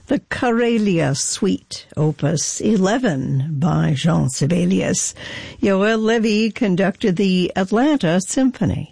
the Karelia Suite, Opus 11 by Jean Sibelius. Yoel Levy conducted the Atlanta Symphony.